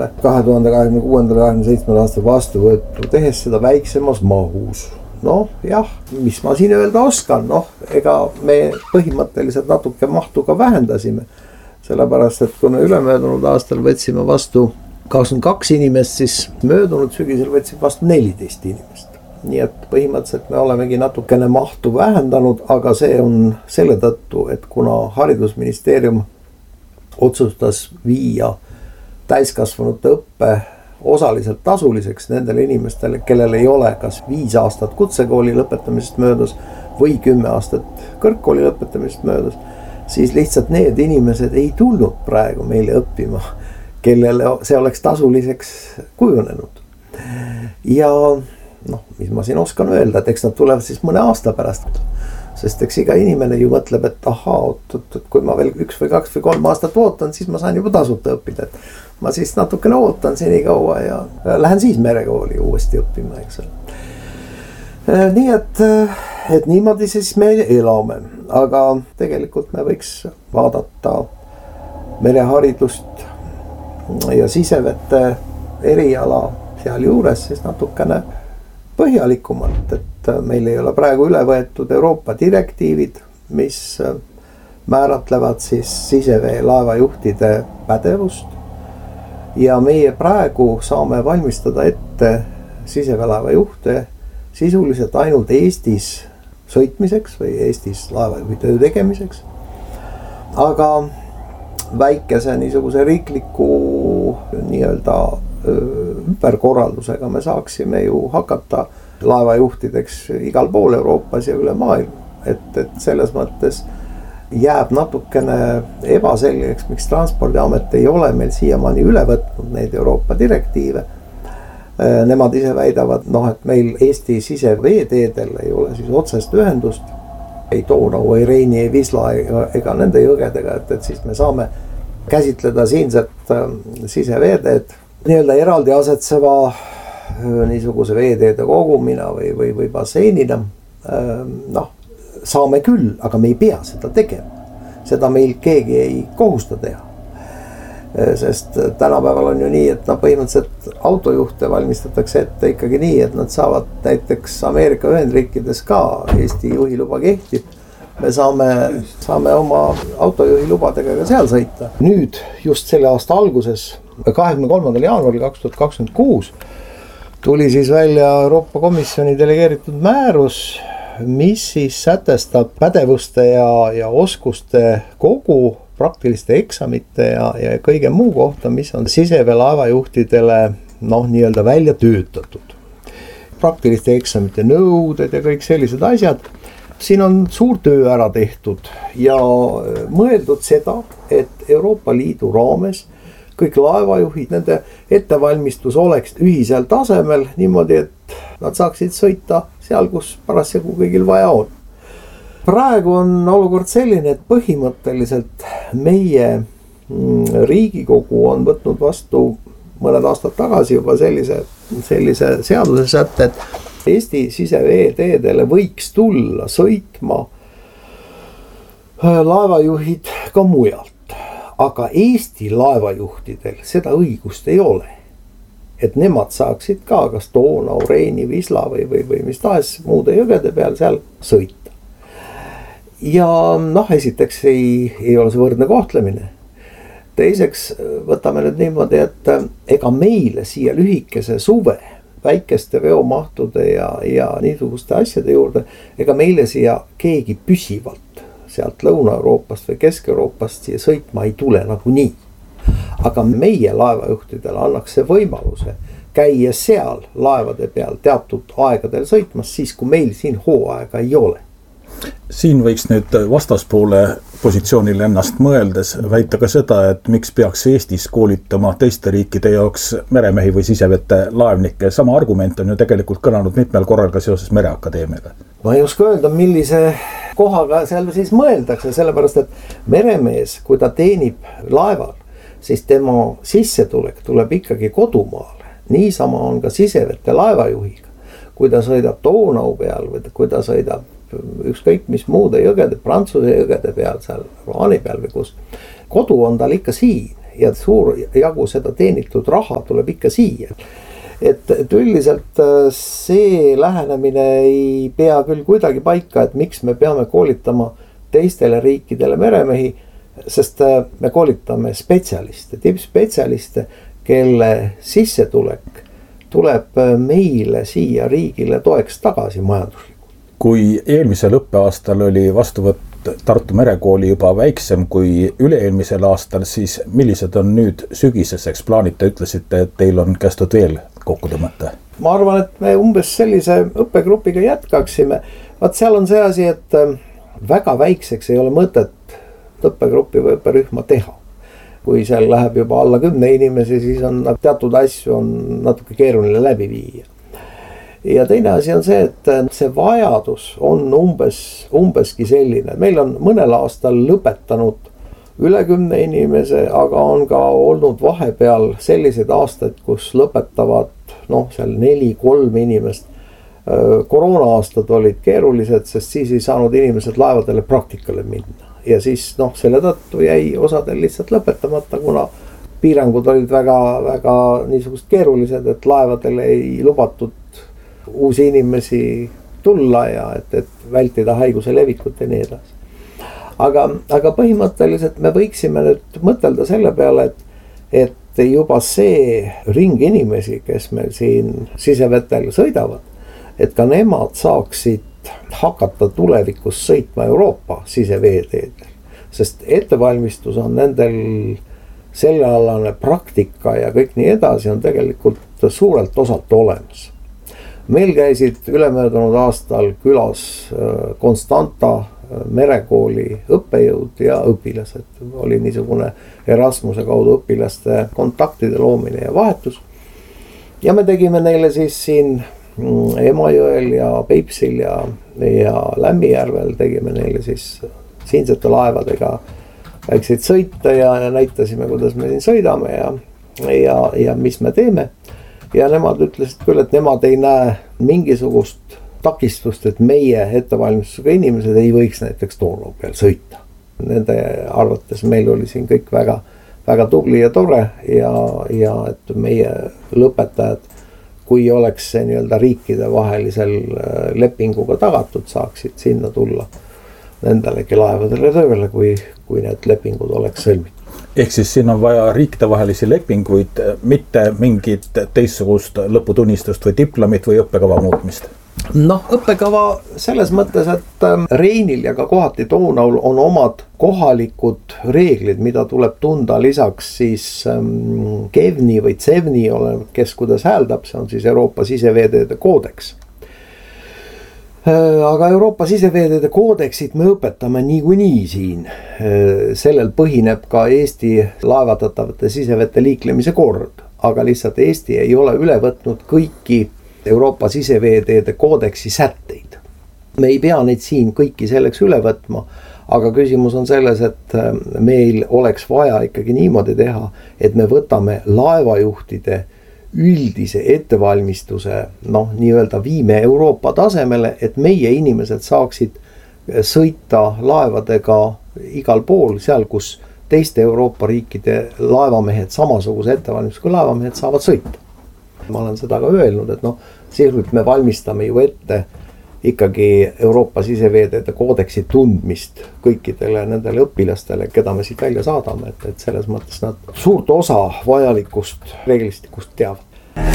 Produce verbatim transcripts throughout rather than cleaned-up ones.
peale kahe tuhande kahekümne kuuendal kahekümne seitsmendal aastal vastu võetu, tehes seda väiksemas mahus. Noh, jah, mis ma siin öelda oskan, noh, ega me põhimõtteliselt natuke mahtu ka vähendasime. Sellepärast, et kui me ülemöödunud aastal võtsime vastu kakskümmend kaks inimest, siis möödunud sügisel võtsime vastu neliteist inimest. Nii et põhimõtteliselt me olemegi natukene mahtu vähendanud, aga see on selle tõttu, et kuna haridusministeerium otsustas viia täiskasvanute õppe osaliselt tasuliseks nendele inimestele, kellel ei ole kas viis aastat kutsekooli lõpetamisest möödas või kümme aastat kõrgkooli lõpetamisest möödas, siis lihtsalt need inimesed ei tulnud praegu meile õppima, kellele see oleks tasuliseks kujunenud. Ja noh, mis ma siin oskan öelda, et eks nad tulevad siis mõne aasta pärast. Sest eks iga inimene ju mõtleb, et ahaa, oot, oot, kui ma veel üks või kaks või kolm aastat ootan, siis ma saan juba tasuta õppida. Et ma siis natukene ootan seni kaua ja lähen siis merekooli uuesti õppima, eks ole. Nii et, et niimoodi siis me elame, aga tegelikult me võiks vaadata mereharidust ja sisevete eriala seal juures siis natukene põhjalikumalt, et meil ei ole praegu üle võetud Euroopa direktiivid, mis määratlevad siis sisevee laevajuhtide pädevust ja meie praegu saame valmistada ette siseveelaevajuhte sisuliselt ainult Eestis sõitmiseks või Eestis laevajuhi töö tegemiseks, aga väikese niisuguse riikliku nii-öelda ümberkorraldusega me saaksime ju hakata laevajuhtideks igal pool Euroopas ja üle maailma. Et, et selles mõttes jääb natukene ebaselgeks, miks Transpordiamet ei ole meil siiamaani üle võtnud neid Euroopa direktiive. Nemad ise väidavad, noh, et meil Eesti siseveeteedel ei ole siis otsest ühendust, ei Donau, ei Reini, ei Visla ega nende jõgedega, et, et siis me saame käsitleda siinset siseveeteed nii-öelda eraldi asetseva niisuguse veeteede kogumina või, või, või basseinina. Noh, saame küll, aga me ei pea seda tegema. Seda meil keegi ei kohusta teha. Sest tänapäeval on ju nii, et no, põhimõtteliselt autojuhte valmistatakse ette ikkagi nii, et nad saavad näiteks Ameerika Ühendriikides ka Eesti juhiluba kehtib. Me saame, saame oma autojuhi lubadega ka seal sõita. Nüüd just selle aasta alguses, kahekümne kolmandal jaanuaril kaks tuhat kakskümmend kuus tuli siis välja Euroopa Komisjoni delegeeritud määrus, mis siis sätestab pädevuste ja, ja oskuste kogu praktiliste eksamite ja, ja kõige muu kohta, mis on siseveelaevajuhtidele noh, nii-öelda välja töötatud. Praktiliste eksamite nõuded ja kõik sellised asjad. Siin on suur töö ära tehtud ja mõeldud seda, et Euroopa Liidu raames kõik laevajuhid, nende ettevalmistus oleks ühisel tasemel niimoodi, et nad saaksid sõita seal, kus parasjagu kõigil vaja on. Praegu on olukord selline, et põhimõtteliselt meie Riigikogu on võtnud vastu mõned aastad tagasi juba sellise, sellise seaduse sätte, et Eesti siseveeteedele võiks tulla sõitma laevajuhid ka mujalt. Aga Eesti laevajuhtidel seda õigust ei ole. Et nemad saaksid ka kas Donau, Reini, Visla või, või, või mis tahes muude jõgede peal seal sõita. Ja noh, esiteks ei, ei ole see võrdne kohtlemine. Teiseks võtame nüüd niimoodi, et ega meile siia lühikese suve väikeste veomahtude ja, ja niisuguste asjade juurde, ega meile siia keegi püsivalt sealt Lõuna-Euroopast või Kesk-Euroopast siia sõitma ei tule nagu nii. Aga meie laevajuhtidele annaks see võimaluse käia seal laevade peal teatud aegadel sõitmas, siis kui meil siin hooaega ei ole. Siin võiks nüüd vastaspoole positsioonil ennast mõeldes väita ka seda, et miks peaks Eestis koolitama teiste riikide jaoks meremehi või sisevete laevnikke. Sama argument on ju tegelikult kõlanud mitmel korral ka seoses Mereakadeemiaga. Ma ei oska öelda, millise kohaga seal siis mõeldakse, sellepärast et meremees, kui ta teenib laeval, siis tema sissetulek tuleb ikkagi kodumaale. Niisama on ka sisevete laevajuhiga. Kui ta sõidab Donau peal või kui ta sõidab ükskõik mis muude jõgede, Prantsuse jõgede peal, seal Roani peal või kus. Kodu on tal ikka siin ja suur jagu seda teenitud raha tuleb ikka siia. Et, et üldiselt see lähenemine ei pea küll kuidagi paika, et miks me peame koolitama teistele riikidele meremehi, sest me koolitame spetsialiste, tippspetsialiste, kelle sissetulek tuleb meile siia riigile toeks tagasi majanduslikult. Kui eelmisel õppeaastal oli vastuvõtt Tartu Merekooli juba väiksem kui üle-eelmisel aastal, siis millised on nüüd sügiseseks plaanid? Te ütlesite, et teil on kästud veel kokku tõmmata. Ma arvan, et me umbes sellise õppegrupiga jätkaksime. Vaat seal on see asi, et väga väikseks ei ole mõtet õppegrupi või õpperühma teha. Kui seal läheb juba alla kümne inimesi, siis on teatud asju on natuke keeruline läbi viia. Ja teine asi on see, et see vajadus on umbes, umbeski selline. Meil on mõnel aastal lõpetanud üle kümne inimese, aga on ka olnud vahepeal sellised aastad, kus lõpetavad noh, seal neli, kolm inimest. Koroona aastad olid keerulised, sest siis ei saanud inimesed laevadele praktikale minna. Ja siis noh, selle tõttu jäi osadel lihtsalt lõpetamata, kuna piirangud olid väga, väga niisugust keerulised, et laevadele ei lubatud uusi inimesi tulla ja et, et vältida haiguse levikut ja nii edasi. Aga, aga põhimõtteliselt me võiksime nüüd mõtelda selle peale, et, et juba see ring inimesi, kes meil siin sisevetel sõidavad, et ka nemad saaksid hakata tulevikus sõitma Euroopa siseveeteedel. Sest ettevalmistus on nendel sellealane praktika ja kõik nii edasi on tegelikult suurelt osalt olemas. Meil käisid ülemöödunud aastal külas Constanta merekooli õppejõud ja õpilased. Oli niisugune Erasmuse kaudu õpilaste kontaktide loomine ja vahetus. Ja me tegime neile siis siin Emajõel ja Peipsil ja, ja Lämmijärvel tegime neile siis siinsete laevadega väikseid sõite ja, ja näitasime, kuidas me siin sõidame ja, ja, ja mis me teeme. Ja nemad ütlesid küll, et nemad ei näe mingisugust takistust, et meie ettevalmistusega inimesed ei võiks näiteks tooloo peal sõita. Nende arvates meil oli siin kõik väga, väga tubli ja tore ja, ja et meie lõpetajad, kui oleks see nii-öelda riikide vahelisel lepinguga tagatud, saaksid sinna tulla nendelegi laevadele tööle, kui, kui need lepingud oleks sõlmitud. Ehk siis siin on vaja riikidevahelisi lepinguid, mitte mingit teistsugust lõputunnistust või diplomit või õppekava muutmist? Noh, õppekava selles mõttes, et Reinil ja ka kohati Donaul on omad kohalikud reeglid, mida tuleb tunda lisaks siis Kevni või Tsevni, kes kuidas hääldab, see on siis Euroopa siseveeteede koodeks. Aga Euroopa siseveeteede koodeksit me õpetame niikuinii siin. Sellel põhineb ka Eesti laevatatavate sisevete liiklemise kord, aga lihtsalt Eesti ei ole üle võtnud kõiki Euroopa siseveeteede koodeksi sätteid. Me ei pea neid siin kõiki selleks üle võtma, aga küsimus on selles, et meil oleks vaja ikkagi niimoodi teha, et me võtame laevajuhtide üldise ettevalmistuse, noh, nii-öelda viime Euroopa tasemele, et meie inimesed saaksid sõita laevadega igal pool, seal kus teiste Euroopa riikide laevamehed, samasuguse ettevalmistusega laevamehed saavad sõita. Ma olen seda ka öelnud, et noh, sisuliselt me valmistame ju ette ikkagi Euroopa siseveeteede koodeksi tundmist kõikidele nendele õpilastele, keda me siit välja saadame, et, et selles mõttes nad suurt osa vajalikust reeglistikust teavad.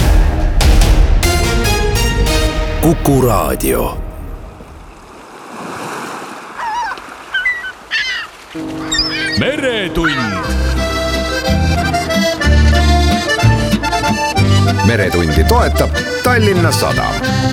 Kuku Raadio. Meretund. Meretundi toetab Tallinna Sadam.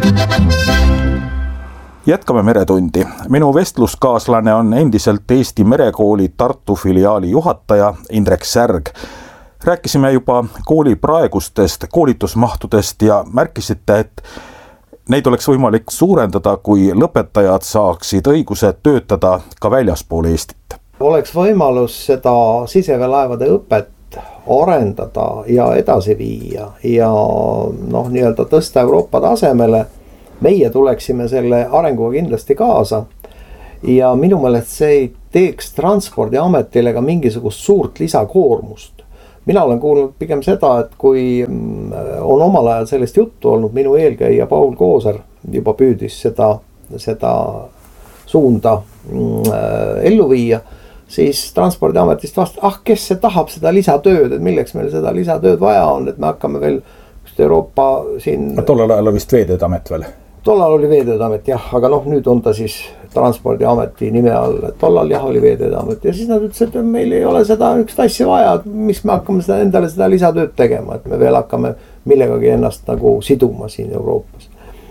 Jätkame Meretundi. Minu vestluskaaslane on endiselt Eesti Merekooli Tartu filiaali juhataja Indrek Särg. Rääkisime juba kooli praegustest koolitusmahtudest ja märkisite, et neid oleks võimalik suurendada, kui lõpetajad saaksid õiguse töötada ka väljaspool Eestit. Oleks võimalus seda siseveelaevade õpet arendada ja edasi viia ja noh, nii-öelda tõsta Euroopa tasemele. Meie tuleksime selle arenguga kindlasti kaasa ja minu meelest see ei teeks Transpordiametile ka mingisugust suurt lisakoormust. mina olen kuulnud pigem seda, et kui on omal ajal sellest juttu olnud, minu eelkäija Paul Kooser juba püüdis seda, seda suunda ellu viia, siis Transpordiametist vast, ah, kes see tahab seda lisatööd, et milleks meil seda lisatööd vaja on, et me hakkame veel Euroopa siin... No, tollel ajal oli vist Veeteede Amet veel? Tollal oli Veeteede Amet, jah, aga noh, nüüd on ta siis Transpordiameti nime all, et tollal jah oli Veeteede Amet ja siis nad ütles, et meil ei ole seda üks asja vaja, mis me hakkame seda endale seda lisatööd tegema, et me veel hakkame millegagi ennast nagu siduma siin Euroopas.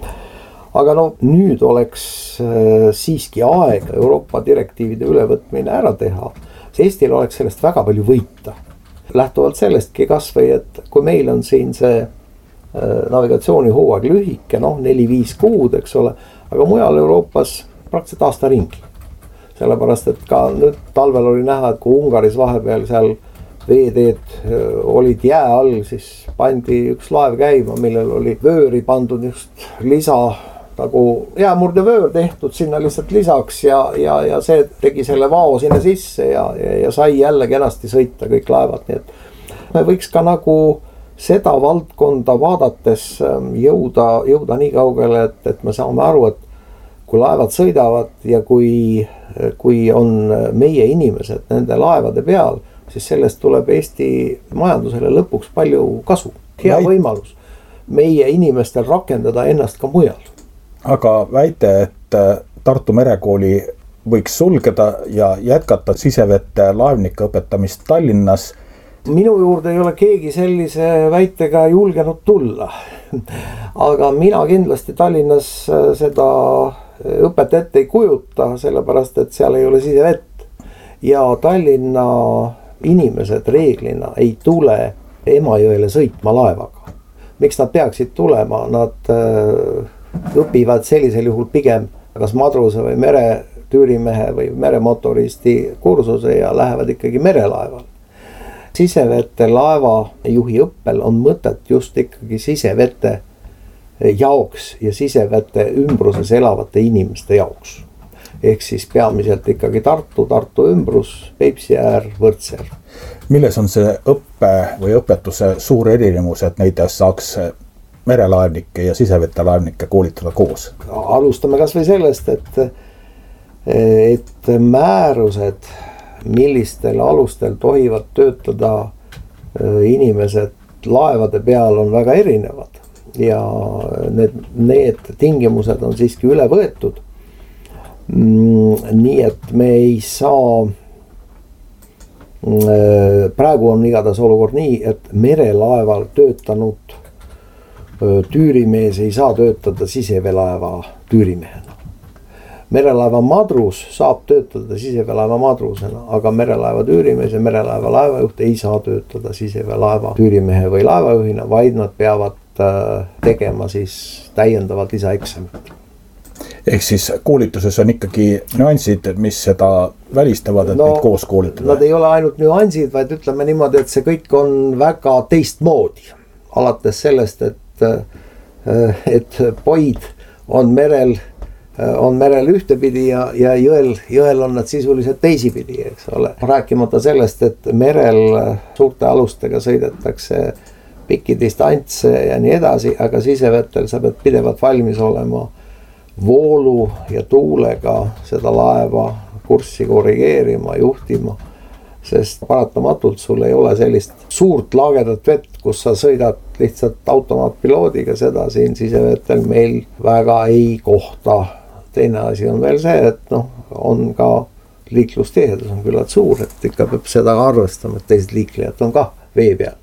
Aga no nüüd oleks siiski aeg Euroopa direktiivide ülevõtmine ära teha. Eestil oleks sellest väga palju võita. Lähtuvalt sellestki kas või, et kui meil on siin see navigatsioonihooaeg lühike, noh neli-viis kuud, eks ole, aga mujal Euroopas praktiliselt aasta ringi. Sellepärast, et ka nüüd talvel oli näha, et kui Ungaris vahepeal seal veeteed olid jää all, siis pandi üks laev käima, millel oli vööri pandud just lisa nagu jäämurdevöör tehtud sinna lihtsalt lisaks ja, ja, ja see tegi selle vao sinna sisse ja, ja, ja sai jälle kenasti sõita kõik laevad, nii et me võiks ka nagu seda valdkonda vaadates jõuda, jõuda nii kaugele, et, et me saame aru, et kui laevad sõidavad ja kui, kui on meie inimesed nende laevade peal, siis sellest tuleb Eesti majandusele lõpuks palju kasu. Hea Väit... võimalus meie inimestel rakendada ennast ka mujal. Aga väite, et Tartu Merekooli võiks sulgeda ja jätkata sisevete laevnike õpetamist Tallinnas. Minu juurde ei ole keegi sellise väitega julgenud tulla. Aga mina kindlasti Tallinnas seda õpet ette ei kujuta, sellepärast et seal ei ole sisevett. Ja Tallinna inimesed reeglina ei tule Emajõele sõitma laevaga. Miks nad peaksid tulema? Nad õpivad sellisel juhul pigem kas madruse või meretüürimehe või meremotoristi kursuse ja lähevad ikkagi merelaeval. Sisevete laevajuhi õppel on mõtet just ikkagi sisevete jaoks ja sisevete ümbruses elavate inimeste jaoks. Ehk siis peamiselt ikkagi Tartu, Tartu ümbrus, Peipsi äär, Võrtsjärv. Milles on see õppe või õpetuse suur erinevus, et neid saaks merelaevnikke ja sisevete laevnikke koolitada koos? Alustame kas või sellest, et, et määrused, millistel alustel tohivad töötada inimesed laevade peal, on väga erinevad ja need, need tingimused on siiski üle võetud. Nii et me ei saa, praegu on igatahes olukord nii, et merelaeval töötanud tüürimees ei saa töötada siseveelaeva tüürimehena. Merelaeva madrus saab töötada siseveelaeva madrusena, aga merelaeva tüürimees ja merelaeva laevajuht ei saa töötada siseveelaeva tüürimehe või laevajuhina, vaid nad peavad tegema siis täiendavad lisaeksamid. Ehk siis koolituses on ikkagi nüansid, mis seda välistavad, et no, neid koos koolitada? Nad ei ole ainult nüansid, vaid ütleme niimoodi, et see kõik on väga teistmoodi. Alates sellest, et, et poid on merel on merel ühtepidi ja, ja jõel, jõel on nad sisuliselt teisipidi, eks ole. Rääkimata sellest, et merel suurte alustega sõidetakse pikki distantse ja nii edasi, aga sisevetel sa pead pidevalt valmis olema voolu ja tuulega seda laeva kurssi korrigeerima, juhtima, sest paratamatult sul ei ole sellist suurt laagedat vett, kus sa sõidad lihtsalt automaatpiloodiga, seda siin sisevetel meil väga ei kohta. Teine asi on veel see, et noh, on ka liiklustihedus on küllalt suur, et ikka peab seda arvestama, et teised liiklejad on ka vee peal.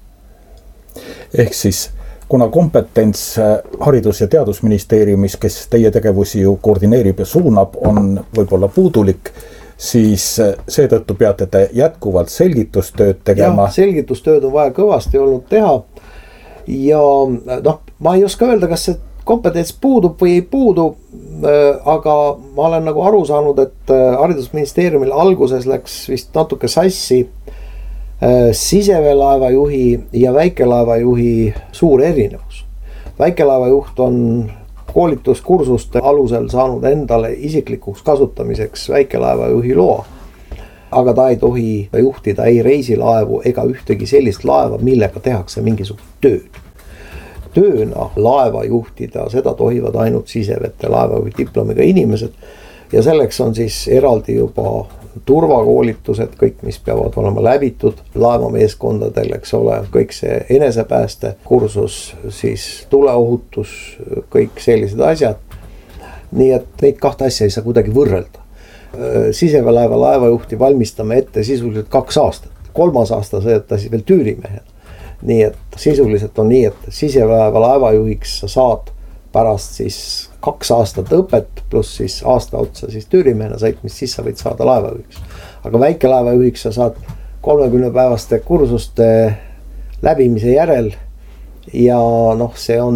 Ehk siis, kuna kompetents Haridus- ja Teadusministeeriumis, kes teie tegevusi ju koordineerib ja suunab, on võib-olla puudulik, siis seetõttu peate te jätkuvalt selgitustööd tegema. Jah, selgitustööd on vaja kõvasti olnud teha ja noh, ma ei oska öelda, kas see kompetents puudub või ei puudu, aga ma olen nagu aru saanud, et Haridusministeeriumil alguses läks vist natuke sassi siseveelaevajuhi ja väikelaevajuhi suur erinevus. Väikelaevajuht on koolituskursuste alusel saanud endale isiklikuks kasutamiseks väikelaevajuhi loa. aga ta ei tohi juhtida ei reisilaevu ega ühtegi sellist laeva, millega tehakse mingisugust tööd. Tööna laeva juhtida, seda tohivad ainult sisevete laevajuhi diplomiga inimesed ja selleks on siis eraldi juba turvakoolitused, kõik, mis peavad olema läbitud laevameeskondadel, eks ole, kõik see enesepääste kursus, siis tuleohutus, kõik sellised asjad. Nii et neid kahte asja ei saa kuidagi võrrelda. Siseveelaeva laevajuhti valmistame ette sisuliselt kaks aastat. Kolmas aasta sõjata siis veel tüürimehena. Nii et sisuliselt on nii, et siseveelaeva laevajuhiks sa saad pärast siis kaks aastat õpet pluss siis aasta otsa siis tüürimehena sõitmist, siis sa võid saada laevajuhiks. Aga väikelaevajuhiks sa saad kolmekümne päevaste kursuste läbimise järel ja noh, see on,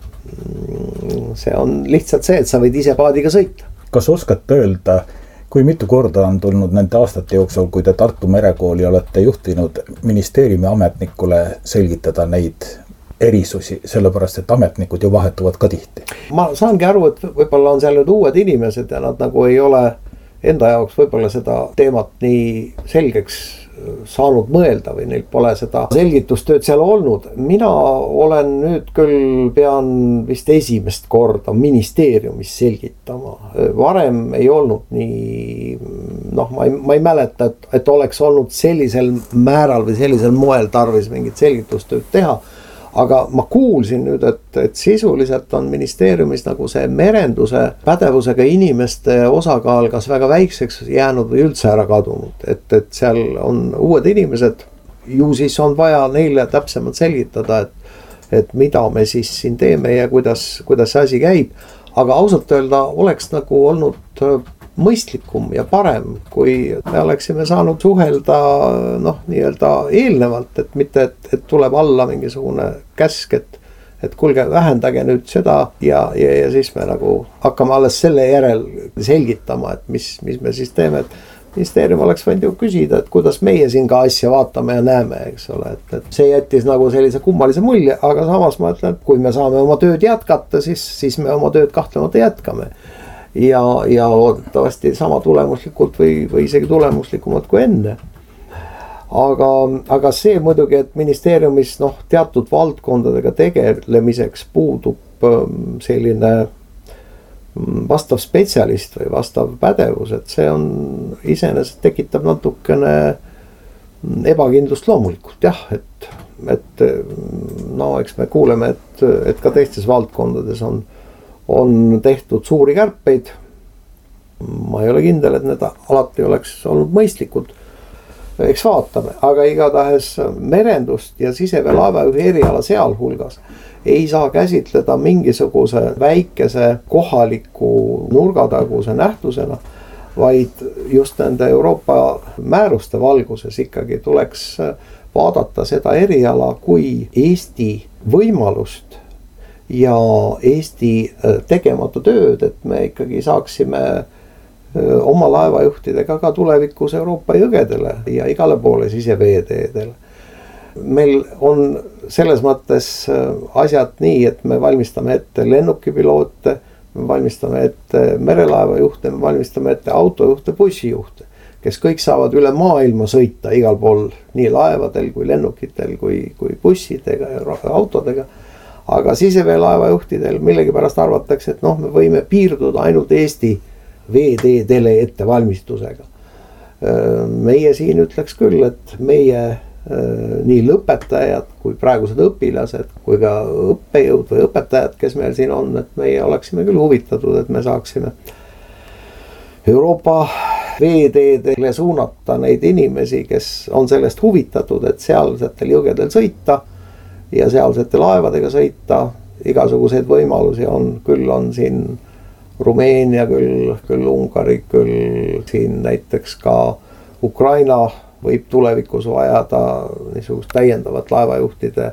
see on lihtsalt see, et sa võid ise paadiga sõita. Kas oskate öelda, kui mitu korda on tulnud nende aastate jooksul, kui te Tartu merekooli olete juhtinud ministeeriumi ametnikule selgitada neid erisusi, sellepärast et ametnikud ju vahetuvad ka tihti? Ma saangi aru, et võib-olla on seal nüüd uued inimesed ja nad nagu ei ole enda jaoks võib-olla seda teemat nii selgeks saanud mõelda või neil pole seda selgitustööd seal olnud. Mina olen nüüd küll pean vist esimest korda ministeeriumis selgitama. Varem ei olnud nii, noh, ma ei, ma ei mäleta, et, et oleks olnud sellisel määral või sellisel moel tarvis mingit selgitustööd teha. Aga ma kuulsin nüüd, et, et sisuliselt on ministeeriumis nagu see merenduse pädevusega inimeste osakaal kas väga väikseks jäänud või üldse ära kadunud. Et, et seal on uued inimesed, ju siis on vaja neile täpsemalt selgitada, et, et mida me siis siin teeme ja kuidas, kuidas see asi käib. Aga ausalt öelda oleks nagu olnud mõistlikum ja parem, kui me oleksime saanud suhelda noh, nii-öelda eelnevalt, et mitte, et, et tuleb alla mingisugune käsk, et, et kuulge, vähendage nüüd seda ja, ja, ja siis me nagu hakkame alles selle järel selgitama, et mis, mis me siis teeme, et ministeerium oleks võinud ju küsida, et kuidas meie siin ka asja vaatame ja näeme, eks ole, et, et see jättis nagu sellise kummalise mulje, aga samas ma ütlen, et kui me saame oma tööd jätkata, siis, siis me oma tööd kahtlemata jätkame. Ja, ja oodetavasti sama tulemuslikult või, või isegi tulemuslikumad kui enne. Aga, aga see muidugi, et ministeeriumis noh, teatud valdkondadega tegelemiseks puudub selline vastav spetsialist või vastav pädevus, et see on iseenesest tekitab natukene ebakindlust loomulikult, jah, et, et no eks me kuuleme, et, et ka teistes valdkondades on on tehtud suuri kärpeid. Ma ei ole kindel, et need alati oleks olnud mõistlikud. Eks vaatame, aga igatahes merendust ja siseveelaevajuhi eriala sealhulgas ei saa käsitleda mingisuguse väikese kohaliku nurgataguse nähtusena, vaid just nende Euroopa määruste valguses ikkagi tuleks vaadata seda eriala kui Eesti võimalust ja Eesti tegemata tööd, et me ikkagi saaksime oma laevajuhtidega ka tulevikus Euroopa jõgedele ja igale poole siseveeteedele. Meil on selles mõttes asjad nii, et me valmistame ette lennukipiloote, me valmistame ette merelaevajuhte, me valmistame ette autojuhte, bussijuhte, kes kõik saavad üle maailma sõita igal pool, nii laevadel kui lennukitel kui, kui bussidega ja autodega. Aga siseveelaevajuhtidel millegipärast arvatakse, et noh, me võime piirduda ainult Eesti veeteedele ettevalmistusega. Meie siin ütleks küll, et meie nii lõpetajad kui praegused õpilased kui ka õppejõud või õpetajad, kes meil siin on, et meie oleksime küll huvitatud, et me saaksime Euroopa veeteedele suunata neid inimesi, kes on sellest huvitatud, et sealsetel jõgedel sõita ja sealsete laevadega sõita. Igasuguseid võimalusi on, küll on siin Rumeenia, küll, küll Ungari, küll siin näiteks ka Ukraina võib tulevikus vajada niisugust täiendavat laevajuhtide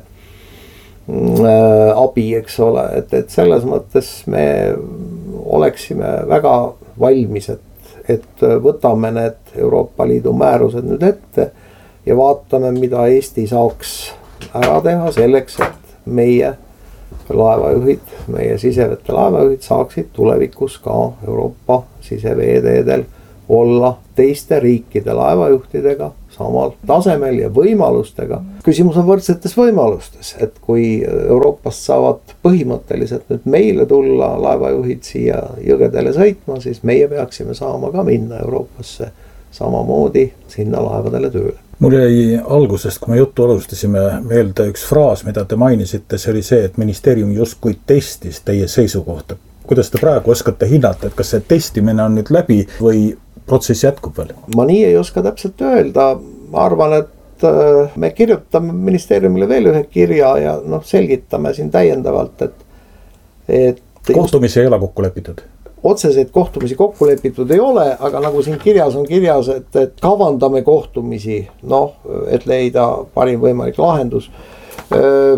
abi, eks ole, et, et selles mõttes me oleksime väga valmis, et, et võtame need Euroopa Liidu määrused nüüd ette ja vaatame, mida Eesti saaks ära teha selleks, et meie laevajuhid, meie sisevete laevajuhid saaksid tulevikus ka Euroopa siseveeteedel olla teiste riikide laevajuhtidega samal tasemel ja võimalustega. Küsimus on võrdsetes võimalustes, et kui Euroopast saavad põhimõtteliselt nüüd meile tulla laevajuhid siia jõgedele sõitma, siis meie peaksime saama ka minna Euroopasse samamoodi sinna laevadele tööle. Mul jäi algusest, kui me juttu alustasime, meelde üks fraas, mida te mainisite, see oli see, et ministeerium justkui testis teie seisukohta. Kuidas te praegu oskate hinnata, et kas see testimine on nüüd läbi või protsess jätkub veel? Ma nii ei oska täpselt öelda. Ma arvan, et me kirjutame ministeeriumile veel ühe kirja ja noh, selgitame siin täiendavalt, et, et kohtumisi ei ole kokku lepitud? Otseseid kohtumisi kokku lepitud ei ole, aga nagu siin kirjas on kirjas, et, et kavandame kohtumisi, noh, et leida parim võimalik lahendus. Öö,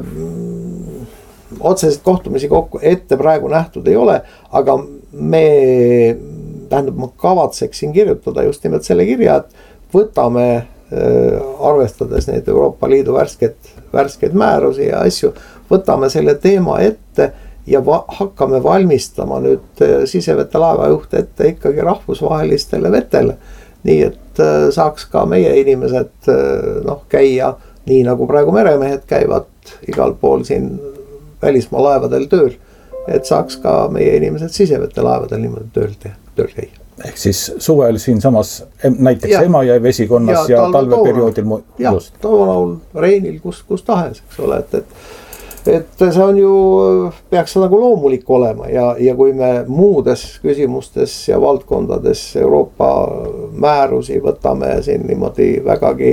otseseid kohtumisi kokku ette praegu nähtud ei ole, aga me, tähendab, ma kavatseksin kirjutada just nimelt selle kirja, et võtame öö, arvestades neid Euroopa Liidu värskeid, värskeid määrusi ja asju, võtame selle teema ette ja va- hakkame valmistama nüüd sisevete laevajuhte ette ikkagi rahvusvahelistele vetele. Nii et saaks ka meie inimesed noh, käia nii nagu praegu meremehed käivad igal pool siin välismaa laevadel tööl, et saaks ka meie inimesed sisevete laevadel niimoodi tööl teha, tööl käia. Ehk siis suvel siin samas näiteks ja, Emajõe vesikonnas ja, ja talveperioodil mu- jah, Toonaul, Reinil, kus, kus tahes, eks ole, et, et et see on ju, peaks see nagu loomulik olema ja, ja kui me muudes küsimustes ja valdkondades Euroopa määrusi võtame siin niimoodi vägagi,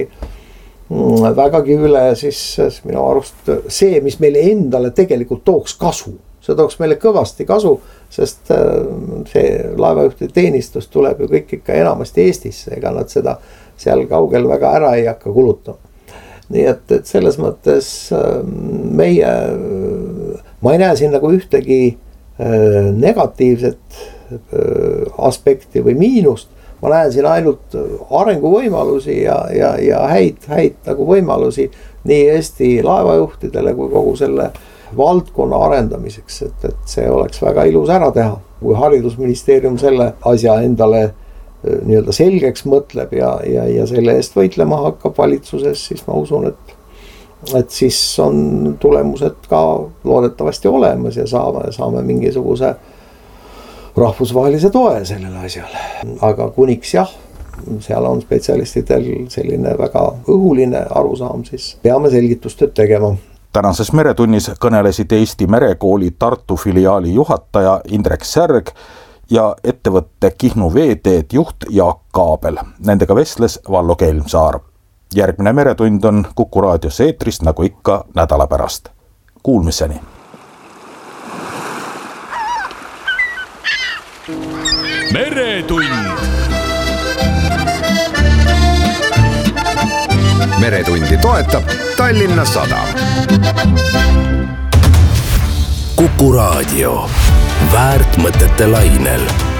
vägagi üle, siis minu arust see, mis meile endale tegelikult tooks kasu, see tooks meile kõvasti kasu, sest see laevajuhtide teenistus tuleb ju kõik ikka enamasti Eestisse, ega nad seda seal kaugel väga ära ei hakka kulutama. Nii et, et selles mõttes meie, ma ei näe siin nagu ühtegi negatiivset aspekti või miinust, ma näen siin ainult arenguvõimalusi ja, ja, ja häid, häid nagu võimalusi nii Eesti laevajuhtidele kui kogu selle valdkonna arendamiseks, et, et see oleks väga ilus ära teha, kui haridusministeerium selle asja endale nii-öelda selgeks mõtleb ja, ja, ja selle eest võitlema hakkab valitsuses, siis ma usun, et, et siis on tulemused ka loodetavasti olemas ja saame, saame mingisuguse rahvusvahelise toe sellele asjale. Aga kuniks jah, seal on spetsialistidel selline väga õhuline arusaam, siis peame selgitustööd tegema. Tänases Meretunnis kõnelesid Eesti Merekooli Tartu filiaali juhataja Indrek Särg ja ettevõtte Kihnu veeteed juht Jaak Kaabel. Nendega vestles Vallo Kelmsaar. Järgmine Meretund on Kuku raadios eetris nagu ikka nädala pärast. Kuulmiseni! Meretund. Meretundi toetab Tallinna Sadam. Kuku raadio. Väärt mõtete lainel.